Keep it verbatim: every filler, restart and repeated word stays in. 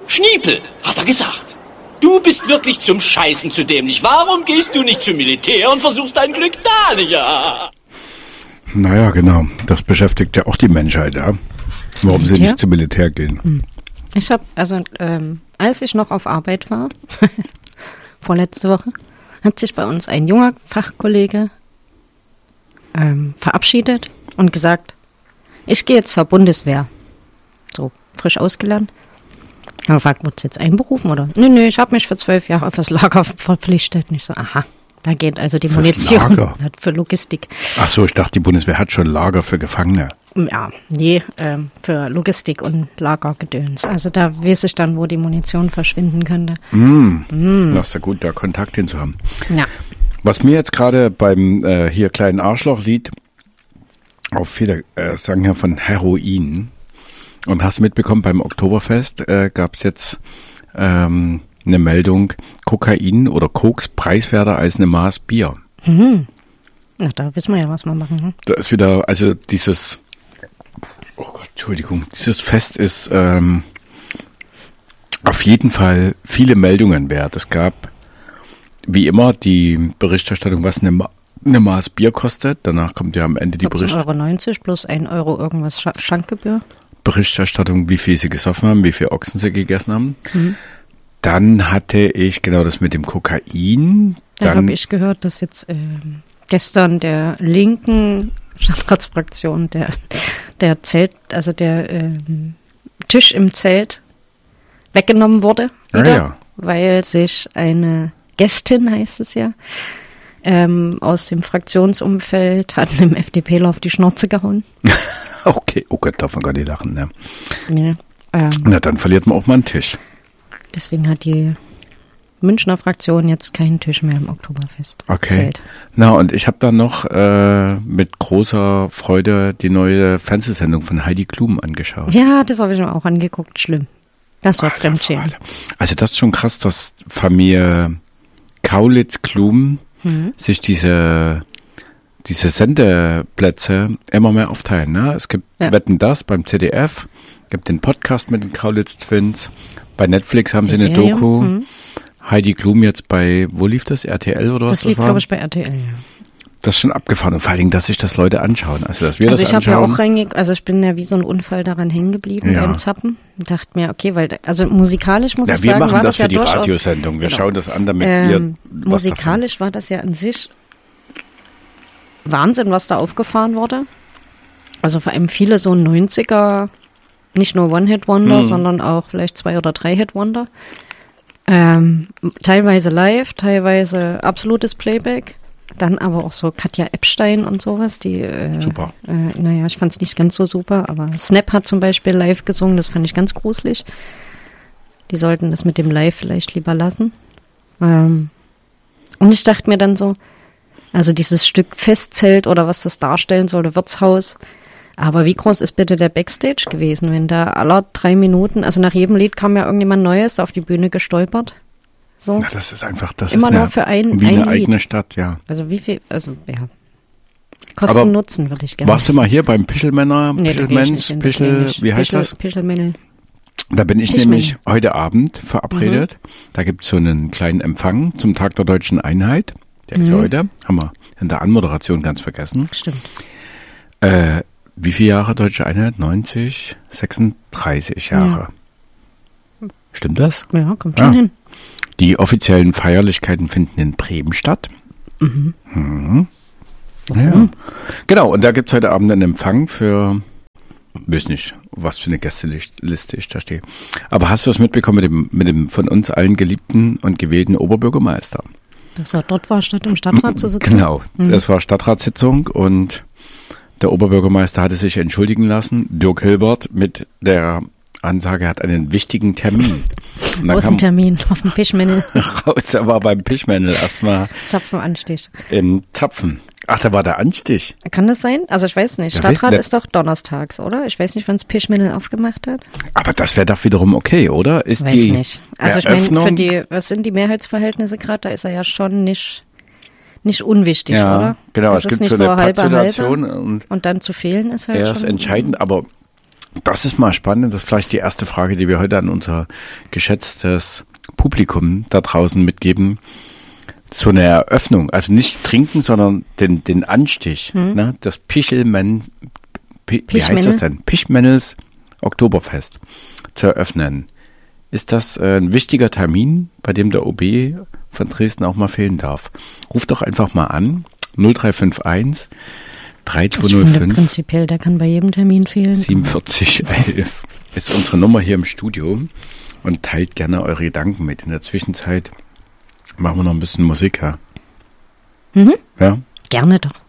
Schniepel, hat er gesagt. Du bist wirklich zum Scheißen zu dämlich. Warum gehst du nicht zum Militär und versuchst dein Glück da, nicht ja? Naja, genau. Das beschäftigt ja auch die Menschheit, ja. Warum sie nicht zum Militär gehen. Hm. Ich habe, also ähm, als ich noch auf Arbeit war, vorletzte Woche, hat sich bei uns ein junger Fachkollege ähm, verabschiedet und gesagt, ich gehe jetzt zur Bundeswehr. So, frisch ausgelernt. Ich habe gefragt, wurdest du jetzt einberufen oder? Nee, nee, ich habe mich für zwölf Jahre auf das Lager verpflichtet. Und ich so, aha, da geht also die Fürs Munition Lager? Für Logistik. Ach so, ich dachte, die Bundeswehr hat schon Lager für Gefangene. Ja, nee, ähm, für Logistik und Lagergedöns. Also da weiß ich dann, wo die Munition verschwinden könnte. Mm. Mm. Das ist ja gut, da Kontakt hin zu haben. Ja. Was mir jetzt gerade beim äh, hier kleinen Arschloch-Lied auf viele äh, sagen ja von Heroin. Und hast du mitbekommen, beim Oktoberfest äh, gab es jetzt ähm, eine Meldung, Kokain oder Koks preiswerter als eine Maß Bier. Mhm. Na, da wissen wir ja, was wir machen. Hm? Da ist wieder, also dieses, oh Gott, Entschuldigung, dieses Fest ist ähm, auf jeden Fall viele Meldungen wert. Es gab, wie immer, die Berichterstattung, was eine, Ma- eine Maß Bier kostet. Danach kommt ja am Ende die Berichterstattung. vierzehn Euro neunzig plus ein Euro irgendwas Sch- Schankgebühr. Berichterstattung, wie viel sie gesoffen haben, wie viel Ochsen sie gegessen haben. Mhm. Dann hatte ich genau das mit dem Kokain. Da habe ich gehört, dass jetzt äh, gestern der linken Stadtratsfraktion der, der Zelt, also der äh, Tisch im Zelt weggenommen wurde, wieder, ah, ja. weil sich eine Gästin, heißt es ja, ähm, aus dem Fraktionsumfeld hat einem FDPler auf die Schnauze gehauen. Okay, oh Gott, darf man gar nicht lachen, ne? Ja, ähm, Na, dann verliert man auch mal einen Tisch. Deswegen hat die Münchner Fraktion jetzt keinen Tisch mehr im Oktoberfest. Okay. Zelt. Na, und ich habe dann noch äh, mit großer Freude die neue Fernsehsendung von Heidi Klum angeschaut. Ja, das habe ich mir auch angeguckt. Schlimm. Das war Fremdschämen. Also das ist schon krass, dass Familie Kaulitz-Klum mhm. sich diese diese Sendeplätze immer mehr aufteilen. Ne? Es gibt ja. Wetten, das beim Z D F, gibt den Podcast mit den Kaulitz-Twins. Bei Netflix haben die sie eine Serie? Doku. Mhm. Heidi Klum jetzt bei, wo lief das? R T L oder was? Das lief, glaube ich, bei R T L, ja. Das ist schon abgefahren und vor allen Dingen, dass sich das Leute anschauen. Also, dass wir also das ich habe ja auch reingeguckt, also ich bin ja wie so ein Unfall daran hängen geblieben ja. beim Zappen. Und dachte mir, okay, weil, also musikalisch muss ja, ich sagen, wir machen war das, das für ja die durchaus, Radiosendung. Wir genau. schauen das an, damit ähm, ihr musikalisch davon. War das ja an sich Wahnsinn, was da aufgefahren wurde. Also vor allem viele so neunziger, nicht nur One-Hit-Wonder, hm. sondern auch vielleicht zwei- oder drei-Hit-Wonder. Ähm, teilweise live, teilweise absolutes Playback. Dann aber auch so Katja Epstein und sowas. Die, äh, super. Äh, naja, ich fand es nicht ganz so super, aber Snap hat zum Beispiel live gesungen, das fand ich ganz gruselig. Die sollten das mit dem Live vielleicht lieber lassen. Ähm, und ich dachte mir dann so, also dieses Stück Festzelt oder was das darstellen sollte, Wirtshaus. Aber wie groß ist bitte der Backstage gewesen, wenn da aller drei Minuten, also nach jedem Lied kam ja irgendjemand Neues auf die Bühne gestolpert. So. Na, das ist einfach, das Immer ist nur eine, für ein, wie ein eine Lied. eigene Stadt, ja. Also wie viel, also ja. Kosten-Nutzen würde ich gerne. Warst du mal hier beim Pischelmänner, nee, Pischelmensch, Pischel, wie heißt Pischel, das? Pischelmännel. Da bin ich nämlich heute Abend verabredet. Mhm. Da gibt es so einen kleinen Empfang zum Tag der Deutschen Einheit. Der ist mhm. heute, haben wir in der Anmoderation ganz vergessen. Stimmt. Äh, wie viele Jahre Deutsche Einheit? neunzig, sechsunddreißig Jahre. Ja. Stimmt das? Ja, kommt schon ja. hin. Die offiziellen Feierlichkeiten finden in Bremen statt. Mhm. Mhm. Ja. Mhm. Genau, und da gibt es heute Abend einen Empfang für, weiß nicht, was für eine Gästeliste ich da stehe. Aber hast du das mitbekommen mit dem, mit dem von uns allen geliebten und gewählten Oberbürgermeister? Dass er dort war, statt im Stadtrat zu sitzen? Genau, mhm. das war Stadtratssitzung und der Oberbürgermeister hatte sich entschuldigen lassen, Dirk Hilbert, mit der Ansage, er hat einen wichtigen Termin. Wo ist ein Termin? Auf dem Pischmännel? Raus, er war beim Pischmännel erstmal. Zapfenanstich. In Zapfen. Ach, da war der Anstich. Kann das sein? Also ich weiß nicht. Ja, Stadtrat ist doch donnerstags, oder? Ich weiß nicht, wann es Pischmännel aufgemacht hat. Aber das wäre doch wiederum okay, oder? Ist weiß die nicht. Also Eröffnung ich meine, für die, was sind die Mehrheitsverhältnisse gerade? Da ist er ja schon nicht, nicht unwichtig, ja, oder? Genau, es es ist gibt nicht so eine so halbe, Patzelation halbe und, und dann zu fehlen ist halt er schon. ist entscheidend, aber Das ist mal spannend. Das ist vielleicht die erste Frage, die wir heute an unser geschätztes Publikum da draußen mitgeben. So eine Eröffnung, also nicht trinken, sondern den, den Anstich, hm. ne? Das Pichelmen, P, wie heißt das denn? Pichmännels Oktoberfest zu eröffnen. Ist das äh, ein wichtiger Termin, bei dem der O B von Dresden auch mal fehlen darf? Ruft doch einfach mal an, null drei fünf eins drei zwei null fünf. Ich finde prinzipiell, der kann bei jedem Termin fehlen. siebenundvierzig elf ist unsere Nummer hier im Studio und teilt gerne eure Gedanken mit. In der Zwischenzeit machen wir noch ein bisschen Musik, ja? Mhm. Ja? Gerne doch.